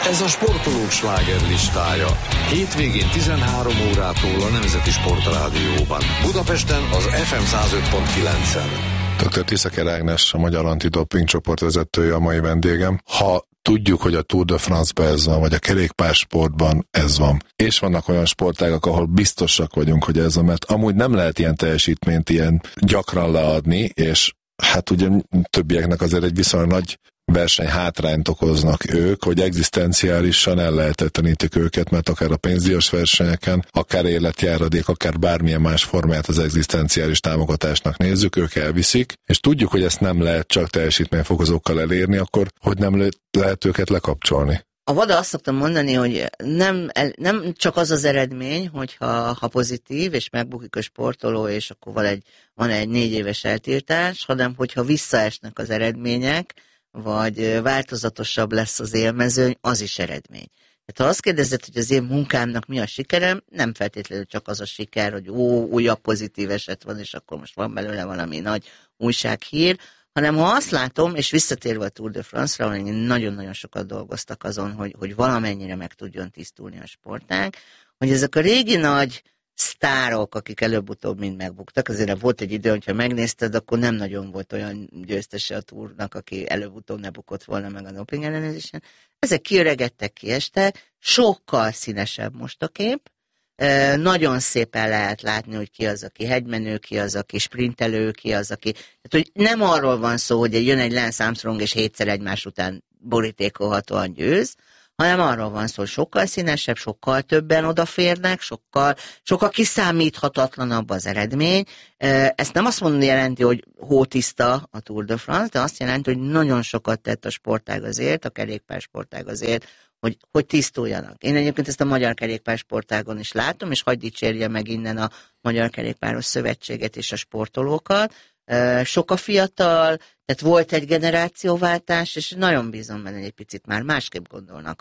Ez a sportolók slágerlistája. Hétvégén 13 órától a Nemzeti Sportrádióban. Budapesten az FM 105.9-en. Dr. Tiszaker Ágnes, a Magyar Antidoping csoportvezetője a mai vendégem. Ha tudjuk, hogy a Tour de France-ban ez van, vagy a kerékpársportban ez van, és vannak olyan sportágak, ahol biztosak vagyunk, hogy ez van, mert amúgy nem lehet ilyen teljesítményt ilyen gyakran leadni, és hát ugye többieknek azért egy viszonylag nagy verseny hátrányt okoznak ők, hogy egzisztenciálisan ellehetetlenítik őket, mert akár a pénzdíjas versenyeken, akár életjáradék, akár bármilyen más formát az egzisztenciális támogatásnak nézzük, ők elviszik, és tudjuk, hogy ezt nem lehet csak teljesítményfokozókkal elérni, akkor hogy nem lehet őket lekapcsolni? A VADA azt szoktam mondani, hogy nem csak az az eredmény, hogyha pozitív, és megbukik a sportoló, és akkor van egy 4 éves eltiltás, hanem hogyha visszaesnek az eredmények, vagy változatosabb lesz az élmezőny, az is eredmény. Tehát ha azt kérdezed, hogy az én munkámnak mi a sikerem, nem feltétlenül csak az a siker, hogy újabb pozitív eset van, és akkor most van belőle valami nagy újsághír, hanem ha azt látom, és visszatérve a Tour de France-ra, ahol nagyon-nagyon sokat dolgoztak azon, hogy valamennyire meg tudjon tisztulni a sportág, hogy ezek a régi nagy sztárok, akik előbb-utóbb mind megbuktak, azért volt egy idő, hogyha megnézted, akkor nem nagyon volt olyan győztese a túrnak, aki előbb-utóbb ne bukott volna meg a doping ellenőrzésen. Ezek kiöregedtek, kiestek, sokkal színesebb most a kép, nagyon szépen lehet látni, hogy ki az, aki hegymenő, ki az, aki sprintelő, ki az, aki... Tehát, hogy nem arról van szó, hogy jön egy Lance Armstrong, és 7-szer egymás után borítékolhatóan győz, hanem arról van szó, hogy sokkal színesebb, sokkal többen odaférnek, sokkal kiszámíthatatlanabb az eredmény. Ezt nem azt mondani jelenti, hogy hótiszta a Tour de France, de azt jelenti, hogy nagyon sokat tett a sportág azért, a kerékpársportág azért, hogy tisztuljanak. Én egyébként ezt a Magyar Kerékpársportágon is látom, és hadd dicsérje meg innen a Magyar Kerékpáros Szövetséget és a sportolókat. Sok a fiatal, tehát volt egy generációváltás, és nagyon bízom benne, hogy egy picit már másképp gondolnak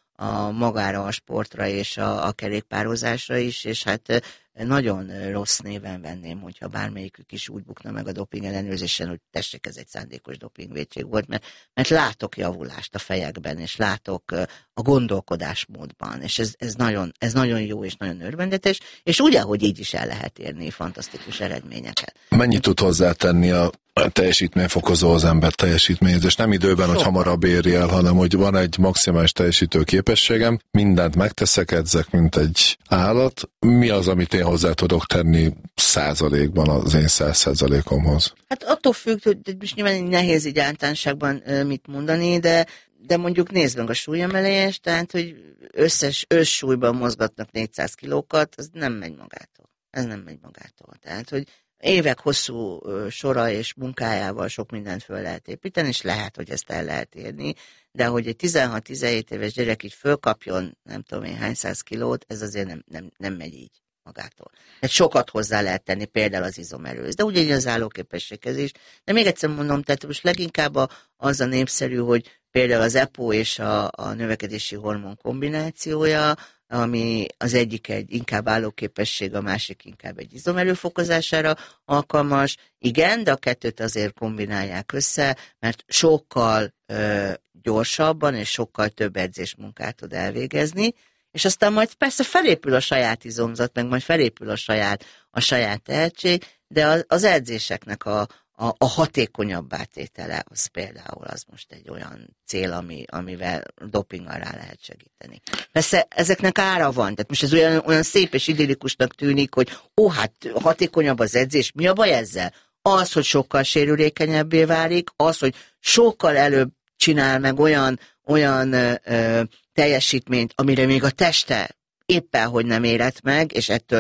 a magára, a sportra és a kerékpározásra is, és hát nagyon rossz néven venném, hogyha bármelyikük is úgy bukna meg a doping ellenőrzésen, hogy tessék, ez egy szándékos dopingvétség volt, mert látok javulást a fejekben, és látok a gondolkodásmódban, és ez nagyon jó és nagyon örvendetes, és úgy, ahogy így is el lehet érni fantasztikus eredményeket. Mennyit tud hozzátenni a teljesítményfokozó az ember teljesítményezés? Nem időben, hogy hamarabb éri el, hanem hogy van egy maximális teljesítő képességem, mindent megteszek, edzek, mint egy állat. Mi az, amit én hozzá tudok tenni százalékban az én 100%-omhoz? Hát attól függ, hogy most nyilván nehéz így általánosságban mit mondani, de mondjuk nézd meg a súlyemelést, tehát, hogy összsúlyban mozgatnak 400 kilókat, az nem megy magától. Ez nem megy magától. Tehát, hogy évek hosszú sora és munkájával sok mindent föl lehet építeni, és lehet, hogy ezt el lehet érni, de hogy egy 16-17 éves gyerek így fölkapjon, nem tudom én hány 100 kilót, ez azért nem megy így magától. Tehát sokat hozzá lehet tenni, például az izomerőhöz, de ugyanígy az állóképességhez is. De még egyszer mondom, tehát most leginkább az a népszerű, hogy például az EPO és a növekedési hormon kombinációja, ami az egyik egy inkább állóképesség, a másik inkább egy izomerő fokozására alkalmas. Igen, de a kettőt azért kombinálják össze, mert sokkal gyorsabban és sokkal több edzésmunkát tud elvégezni, és aztán majd persze felépül a saját izomzat, meg majd felépül a saját tehetség, de az edzéseknek a hatékonyabb átétele, az például az most egy olyan cél, amivel dopinggal rá lehet segíteni. Persze ezeknek ára van, tehát most ez olyan szép és idillikusnak tűnik, hogy hát hatékonyabb az edzés, mi a baj ezzel? Az, hogy sokkal sérülékenyebbé válik, az, hogy sokkal előbb csinál meg olyan teljesítményt, amire még a teste éppen, hogy nem érett meg, és ettől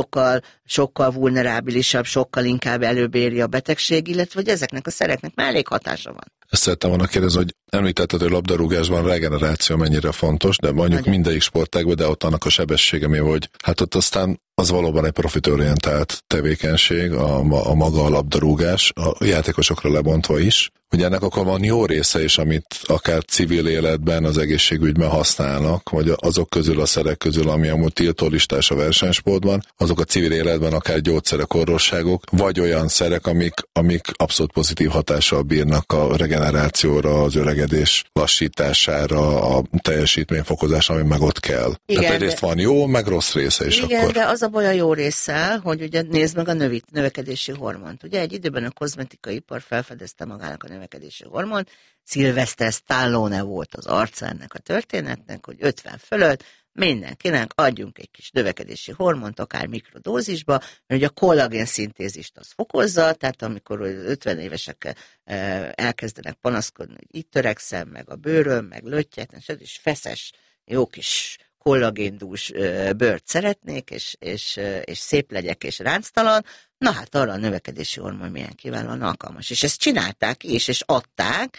sokkal vulnerábilisabb, sokkal inkább előbb éri a betegség, illetve hogy ezeknek a szereknek mellékhatása van. Ezt szerettem volna kérdezni, hogy említetted, hogy labdarúgásban a regeneráció mennyire fontos, de mondjuk mindegyik sportágban, de ott annak a sebessége mi, hogy hát ott aztán az valóban egy profitorientált tevékenység, a maga a labdarúgás, a játékosokra lebontva is. Ugye ennek akkor van jó része is, amit akár civil életben, az egészségügyben használnak, vagy azok közül a szerek közül, ami amúgy tiltólistás a versenysportban, azok a civil életben akár gyógyszerek, orvosságok, vagy olyan szerek, amik abszolút pozitív hatással bírnak a regenerációra, az öregedésre, megbetegedés lassítására, a teljesítményfokozásra, ami meg ott kell. Igen, tehát egyrészt van jó, meg rossz része is. Igen, akkor. De az a baj a jó része, hogy ugye nézd meg a növekedési hormont. Ugye egy időben a kozmetikai ipar felfedezte magának a növekedési hormont, Sylvester Stallone volt az arca ennek a történetnek, hogy 50 fölött mindenkinek adjunk egy kis növekedési hormont, akár mikrodózisba, mert ugye a kollagén szintézist az fokozza, tehát amikor 50 évesek elkezdenek panaszkodni, hogy itt törekszem, meg a bőröm, meg löttyet, és feszes, jó kis kollagéndús bőrt szeretnék, és szép legyek, és ránctalan, na hát arra a növekedési hormon milyen kiválóan alkalmas. És ezt csinálták is, és adták,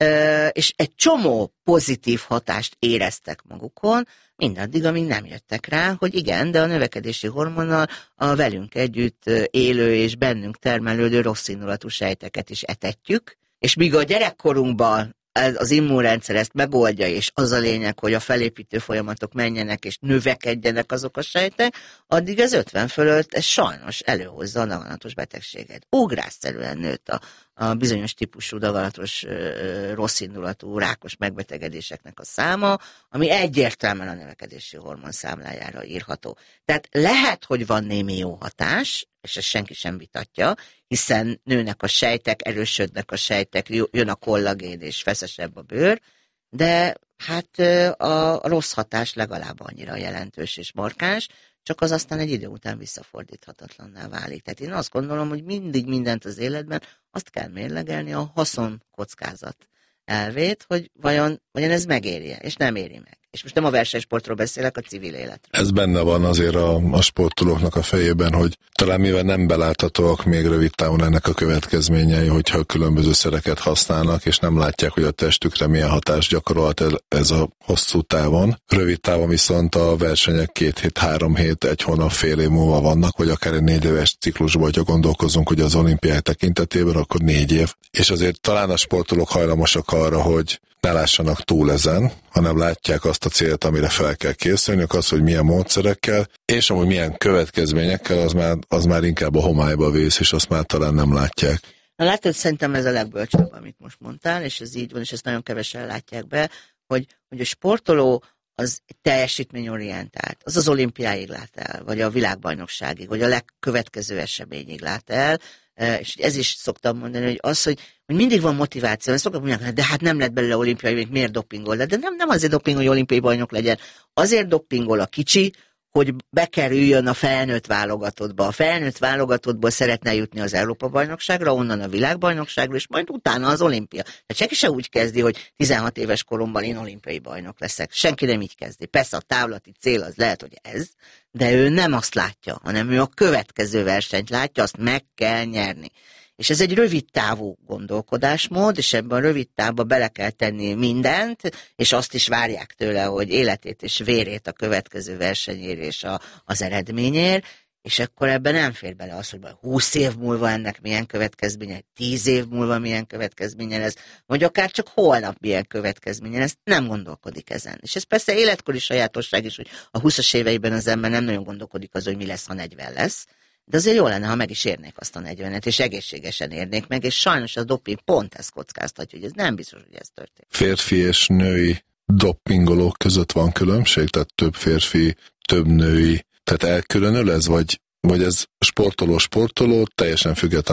és egy csomó pozitív hatást éreztek magukon, mindaddig, amíg nem jöttek rá, hogy igen, de a növekedési hormonnal a velünk együtt élő és bennünk termelődő rossz indulatú sejteket is etetjük, és míg a gyerekkorunkban az immunrendszer ezt megoldja, és az a lényeg, hogy a felépítő folyamatok menjenek, és növekedjenek azok a sejtek, addig ez 50 fölött, ez sajnos előhozza a daganatos betegséget. Ugrásszerűen nőtt a bizonyos típusú daganatos rosszindulatú rákos megbetegedéseknek a száma, ami egyértelműen a növekedési hormon számlájára írható. Tehát lehet, hogy van némi jó hatás, és ezt senki sem vitatja, hiszen nőnek a sejtek, erősödnek a sejtek, jön a kollagén, és feszesebb a bőr, de hát a rossz hatás legalább annyira jelentős és markáns, csak az aztán egy idő után visszafordíthatatlanná válik. Tehát én azt gondolom, hogy mindig mindent az életben azt kell mérlegelni a haszon-kockázat elvét, hogy vajon ez megéri-e, és nem éri meg. És most nem a versenysportról beszélek, a civil életről. Ez benne van azért a sportolóknak a fejében, hogy talán mivel nem beláthatóak még rövid távon ennek a következményei, hogyha különböző szereket használnak, és nem látják, hogy a testükre milyen hatást gyakorolt ez a hosszú távon. Rövid távon viszont a versenyek 2 hét, 3 hét, 1 hónap, fél év múlva vannak, vagy akár egy 4 éves ciklusban, hogyha gondolkozunk, hogy az olimpiák tekintetében, akkor 4 év. És azért talán a sportolók hajlamosak arra, hogy ne lássanak túl ezen, hanem látják azt a célt, amire fel kell készülniük, az, hogy milyen módszerekkel, és amúgy milyen következményekkel, az már inkább a homályba vész, és azt már talán nem látják. Na látod, szerintem ez a legbölcsebb, amit most mondtál, és ez így van, és ezt nagyon kevesen látják be, hogy a sportoló az teljesítményorientált, az olimpiáig lát el, vagy a világbajnokságig, vagy a legkövetkező eseményig lát el, és ez is szoktam mondani, hogy az, hogy mindig van motiváció, ezt szoktam mondani, de hát nem lett belőle olimpiai, miért dopingol, de nem azért dopingol, hogy olimpiai bajnok legyen, azért dopingol a kicsi, hogy bekerüljön a felnőtt válogatottba. A felnőtt válogatottból szeretne jutni az Európa-bajnokságra, onnan a világbajnokságra, és majd utána az olimpia. Tehát senki se úgy kezdi, hogy 16 éves koromban én olimpiai bajnok leszek. Senki nem így kezdi. Persze a távlati cél az lehet, hogy ez, de ő nem azt látja, hanem ő a következő versenyt látja, azt meg kell nyerni. És ez egy rövid távú gondolkodásmód, és ebben a rövid távban bele kell tenni mindent, és azt is várják tőle, hogy életét és vérét a következő versenyért és az eredményért, és akkor ebben nem fér bele az, hogy 20 év múlva ennek milyen következménye, 10 év múlva milyen következménye lesz, vagy akár csak holnap milyen következménye lesz, nem gondolkodik ezen. És ez persze életkori sajátosság is, hogy a 20-as éveiben az ember nem nagyon gondolkodik az, hogy mi lesz, ha 40 lesz, de azért jó lenne, ha meg is érnék azt a 40-et, és egészségesen érnék meg, és sajnos a doping pont ezt kockáztatja, hogy ez nem biztos, hogy ez történik. Férfi és női dopingolók között van különbség? Tehát több férfi, több női, tehát elkülönül ez, vagy ez sportoló, teljesen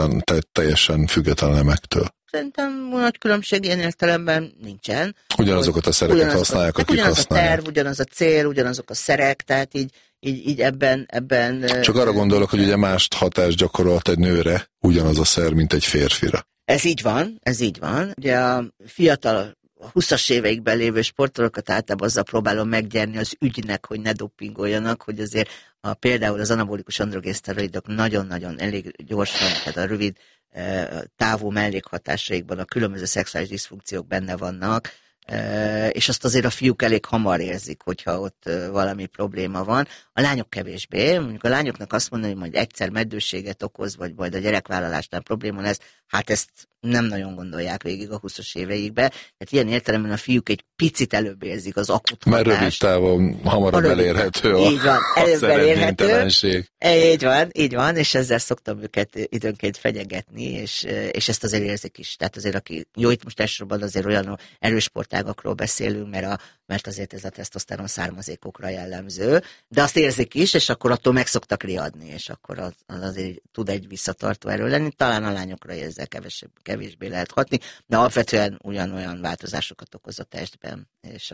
független nemektől? Szerintem nagy különbség ilyen értelemben nincsen. Ugyanazokat a szereket használják, akik használják. Ugyanaz a terv, ugyanaz a cél, ugyanazok a szerek, tehát így ebben... Csak arra gondolok, hogy ugye más hatást gyakorolt egy nőre ugyanaz a szer, mint egy férfira. Ez így van. Ugye a fiatal, a 20-as éveikben lévő sportolókat általában azzal próbálom meggyerni az ügynek, hogy ne dopingoljanak, hogy azért például az anabolikus androgénszteroidok nagyon-nagyon elég gyorsan, tehát a rövid távú mellékhatásaikban a különböző szexuális diszfunkciók benne vannak, és azt azért a fiúk elég hamar érzik, hogyha ott valami probléma van. A lányok kevésbé, mondjuk a lányoknak azt mondani, hogy majd egyszer meddőséget okoz, vagy majd a gyerekvállalásnál probléma lesz, hát ezt nem nagyon gondolják végig a 20-as éveikbe. Tehát ilyen értelemben a fiúk egy picit előbb érzik az akut hatást. Mert rövid távon hamarabb elérhető így van, előbb elérhető. Így van, és ezzel szoktam őket időnként fenyegetni, és ezt azért érzik is. Tehát azért, jó, itt most elsősorban azért olyan erős sportágakról beszélünk, mert azért ez a tesztoszteron származékokra jellemző, de azt érzik is, és akkor attól meg szoktak riadni, és akkor az azért tud egy visszatartó erő lenni. Talán a lányokra ezzel kevésbé lehet hatni, de alapvetően ugyanolyan változásokat okoz a testben, és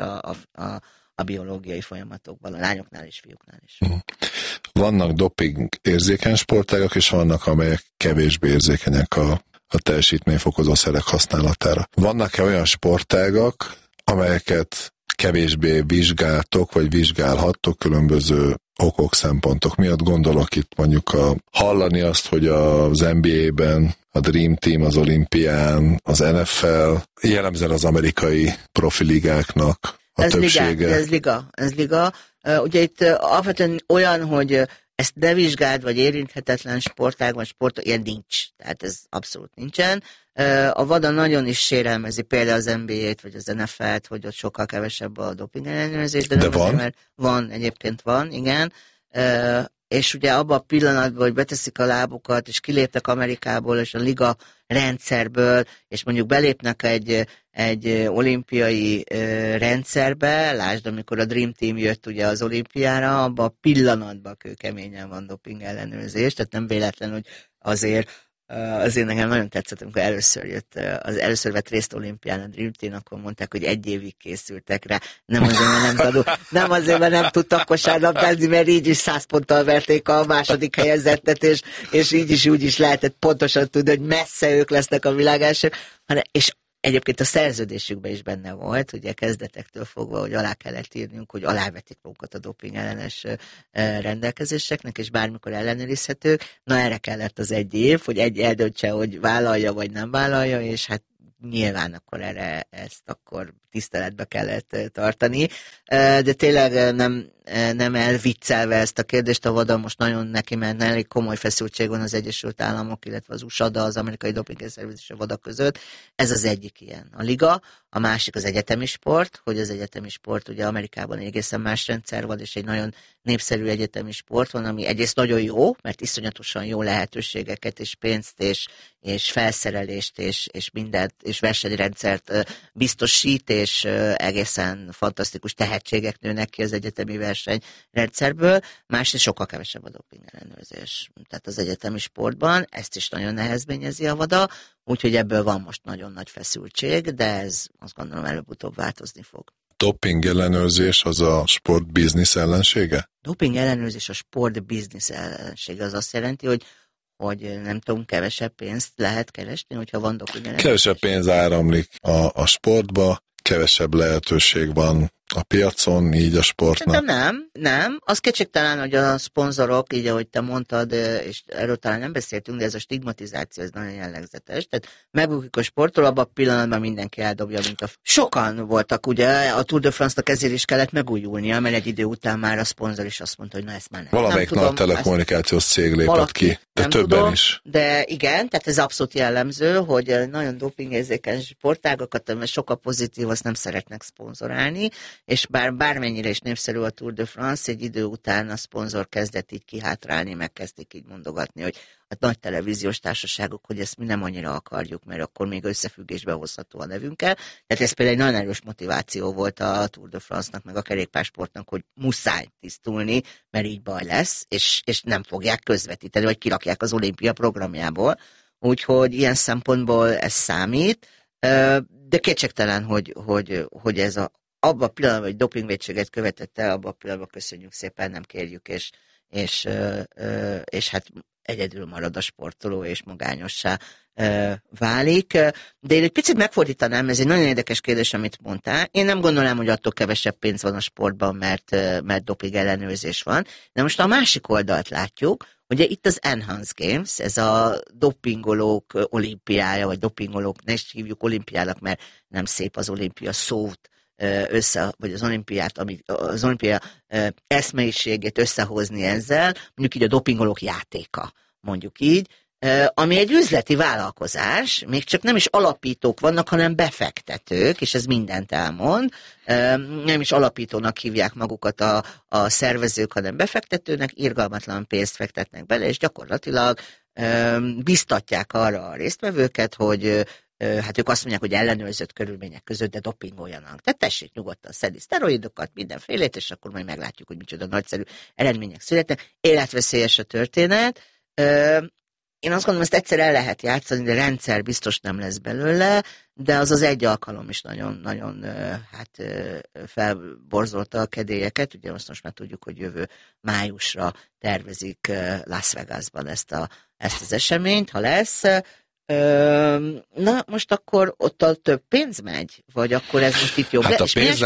a biológiai folyamatokban, a lányoknál és fiúknál is. Vannak doping érzékeny sportágak, és vannak, amelyek kevésbé érzékenyek a teljesítményfokozó szerek használatára. Vannak-e olyan sportágak, amelyeket kevésbé vizsgáltok, vagy vizsgálhattok különböző okok, szempontok miatt? Gondolok itt mondjuk hallani azt, hogy az NBA-ben a Dream Team, az olimpián, az NFL, jellemzően az amerikai profiligáknak a többsége. Ez liga. Ugye itt alapvetően olyan, hogy ezt ne vizsgáld, vagy érinthetetlen sportág, vagy ilyen nincs. Tehát ez abszolút nincsen. A VADA nagyon is sérelmezi például az NBA-t, vagy az NFL-t, hogy ott sokkal kevesebb a doping ellenőrzés. De nem van? Azért, mert egyébként van, igen. És ugye abban a pillanatban, hogy beteszik a lábukat, és kiléptek Amerikából, és a liga rendszerből, és mondjuk belépnek egy olimpiai rendszerbe, lásd, amikor a Dream Team jött ugye az olimpiára, abban a pillanatban kőkeményen van doping ellenőrzés, tehát nem véletlen, hogy azért nekem nagyon tetszett, amikor először vett részt olimpián a Dream Team, akkor mondták, hogy 1 évig készültek rá. Nem azért, mert nem tudtak kosárlabdázni, mert így is 100 ponttal verték a második helyezettet, és így is úgy is lehetett pontosan tudni, hogy messze ők lesznek a világ elsők, és egyébként a szerződésükben is benne volt, ugye kezdetektől fogva, hogy alá kellett írnunk, hogy alávetik magukat a doping ellenes rendelkezéseknek, és bármikor ellenőrizhetők. Na erre kellett az 1 év, hogy eldöntse, hogy vállalja vagy nem vállalja, és hát nyilván akkor ezt akkor tiszteletbe kellett tartani. De tényleg nem elviccelve ezt a kérdést, a VADA most nagyon neki menne, elég komoly feszültség van az Egyesült Államok, illetve az USA, az amerikai dopingszervezet és a VADA között. Ez az egyik ilyen. A liga, a másik az egyetemi sport, hogy az egyetemi sport ugye Amerikában egészen más rendszer van, és egy nagyon népszerű egyetemi sport van, ami egyrészt nagyon jó, mert iszonyatosan jó lehetőségeket és pénzt és felszerelést és mindent, és versenyrendszert biztosít, és egészen fantasztikus tehetségek nőnek ki az egyetemi versenyrendszerből, másrészt sokkal kevesebb a doping ellenőrzés. Tehát az egyetemi sportban ezt is nagyon nehezményezi a VADA, úgyhogy ebből van most nagyon nagy feszültség, de ez azt gondolom előbb-utóbb változni fog. Doping ellenőrzés az a sport biznisz ellensége? Doping ellenőrzés a sport biznisz ellensége, az azt jelenti, hogy nem tudom, kevesebb pénzt lehet keresni, hogyha van doping ellenőrzés. Kevesebb pénz áramlik a sportba, kevesebb lehetőség van a piacon, így a sportnak. Nem. Az kétségtelen, hogy a szponzorok, így ahogy te mondtad, és erről talán nem beszéltünk, de ez a stigmatizáció, ez nagyon jellegzetes. Tehát megbukik a sportról, abban a pillanatban mindenki eldobja, mint sokan voltak, ugye, a Tour de France-nak ezért is kellett megújulnia, mert egy idő után már a szponzor is azt mondta, hogy na ezt már nem. Valamelyik nagy telekommunikációs cég lépett ki, de többen tudom, is. De igen, tehát ez abszolút jellemző, hogy nagyon dopingérzékeny sportágakat, sokkal pozitív, azt nem szeretnek szponzorálni, és bármennyire is népszerű a Tour de France, egy idő után a szponzor kezdett így kihátrálni, megkezdték így mondogatni, hogy a nagy televíziós társaságok, hogy ezt mi nem annyira akarjuk, mert akkor még összefüggésbe hozható a nevünkkel. Tehát ez például egy nagyon erős motiváció volt a Tour de France-nak, meg a kerékpársportnak, hogy muszáj tisztulni, mert így baj lesz, és nem fogják közvetíteni, vagy kirakják az olimpia programjából. Úgyhogy ilyen szempontból ez számít, de kétségtelen, hogy ez abban a pillanatban, hogy dopingvétséget követett el, abban a pillanatban köszönjük szépen, nem kérjük, és hát egyedül marad a sportoló, és magányossá válik. De én egy picit megfordítanám, ez egy nagyon érdekes kérdés, amit mondtál. Én nem gondolom, hogy attól kevesebb pénz van a sportban, mert doping ellenőrzés van. De most a másik oldalt látjuk, ugye itt az Enhanced Games, ez a dopingolók olimpiája, vagy dopingolók, ne is hívjuk olimpiának, mert nem szép az olimpia szót vagy az olimpia eszmeiségét összehozni ezzel, mondjuk így a dopingolók játéka, mondjuk így. ami egy üzleti vállalkozás, még csak nem is alapítók vannak, hanem befektetők, és ez mindent elmond, nem is alapítónak hívják magukat a szervezők, hanem befektetőnek, irgalmatlan pénzt fektetnek bele, és gyakorlatilag biztatják arra a résztvevőket, hogy hát ők azt mondják, hogy ellenőrzött körülmények között, de dopingoljanak. Tehát tessék nyugodtan szedni szteroidokat, mindenfélét, és akkor majd meglátjuk, hogy micsoda nagyszerű eredmények születnek. Életveszélyes a történet. Én azt gondolom, ezt egyszer el lehet játszani, de rendszer biztos nem lesz belőle, de az egy alkalom is nagyon felborzolta a kedélyeket. Ugye most már tudjuk, hogy jövő májusra tervezik Las Vegasban ezt az eseményt, ha lesz. Na, most akkor ott a több pénz megy? Vagy akkor ez most itt jobb? Hát a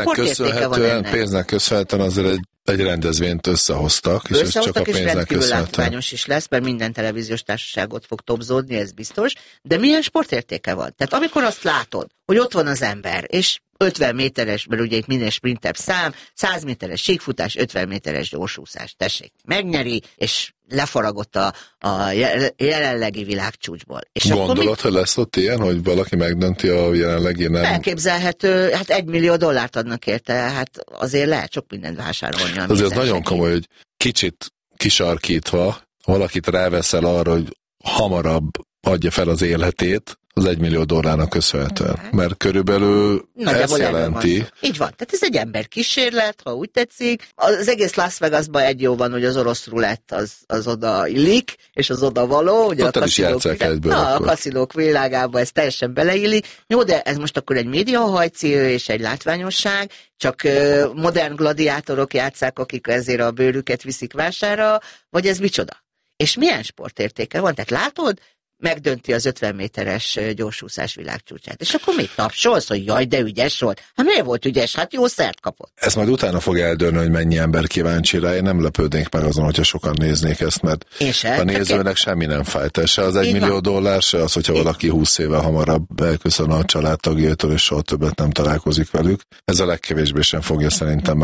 pénznek köszönhetően azért egy rendezvényt összehoztak, és ez csak a pénznek köszönhetően. Látványos is lesz, mert minden televíziós társaságot fog topzódni, ez biztos. De milyen sportértéke van? Tehát amikor azt látod, hogy ott van az ember, és 50 méteres, mert ugye itt minden sprinter szám, 100 méteres síkfutás, 50 méteres gyorsúszás, tessék, megnyeri, és lefaragott a jelenlegi világcsúcsból. És gondolod, hogy lesz ott ilyen, hogy valaki megdönti a jelenlegi nem? Elképzelhető, hát $1 millió adnak érte, hát azért lehet sok mindent vásárolni. Azért az nagyon komoly, hogy kicsit kisarkítva valakit ráveszel arra, hogy hamarabb adja fel az életét, az $1 millió köszönhetően. Mert körülbelül ezt jelenti. Így van. Tehát ez egy emberkísérlet, ha úgy tetszik. Az egész Las Vegasban egy jó van, hogy az orosz rulett az oda illik, és az oda való. Ugye ott is játsszák egyből. A kaszinók világában ez teljesen beleillik. Jó, de ez most akkor egy médiahajci és egy látványosság, csak modern gladiátorok játsszák, akik ezért a bőrüket viszik vására, vagy ez micsoda? És milyen sportértéke van? Tehát látod, megdönti az 50 méteres gyorsúszás világcsúcsát. És akkor még tapsolsz, hogy jaj, de ügyes volt. Hát miért volt ügyes? Hát jó szert kapott. Ez majd utána fog eldőlni, hogy mennyi ember kíváncsi rá. Én nem lepődnék meg azon, hogyha sokan néznék ezt, mert a nézőnek semmi nem fájt. Se az $1 millió, se az, hogyha valaki 20 éve hamarabb elköszön a családtagjaitól, és soha többet nem találkozik velük. Ez a legkevésbé sem fogja szerintem